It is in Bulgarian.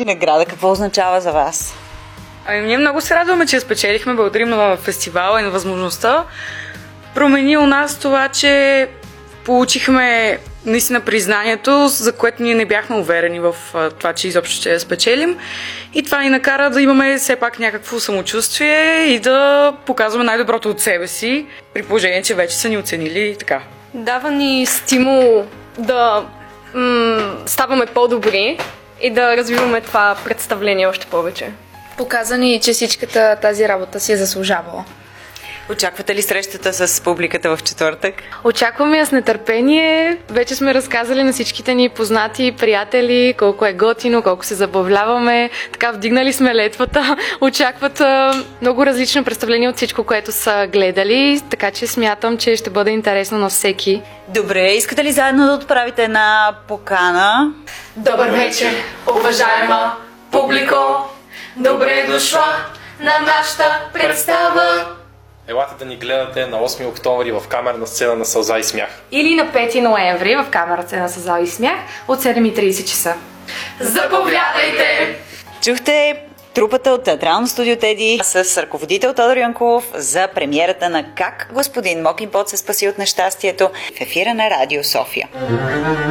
тази награда какво означава за вас? Ние много се радваме, че спечелихме. Благодарим на фестивала и на възможността. Промени у нас това, че получихме наистина признанието, за което ние не бяхме уверени в това, че изобщо ще я спечелим. И това ни накара да имаме все пак някакво самочувствие и да показваме най-доброто от себе си, при положение, че вече са ни оценили и така. Дава ни стимул да ставаме по-добри и да развиваме това представление още повече. Показа ни, че всичката тази работа си е заслужавала. Очаквате ли срещата с публиката в четвъртък? Очакваме я с нетърпение. Вече сме разказали на всичките ни познати и приятели колко е готино, колко се забавляваме. Така вдигнали сме летвата. Очакват много различно представление от всичко, което са гледали. Така че смятам, че ще бъде интересно на всеки. Добре, искате ли заедно да отправите една покана? Добър вечер, уважаема публико! Добре дошла на нашата представа! Елате да ни гледате на 8 октомври в камерна сцена на Сълза и смях. Или на 5 ноември в камерна сцена на Сълза и смях от 7:30 часа. Заповядайте! Чухте трупата от Театрално студио Теди с ръководител Тодор Янкулов за премиерата на "Как господин Мокинпот се спаси от нещастието" в ефира на Радио София.